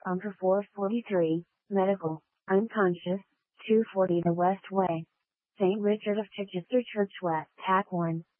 Umber 443, Medical, Unconscious, 240 The West Way. St. Richard of Chichester Church West, Hack 1.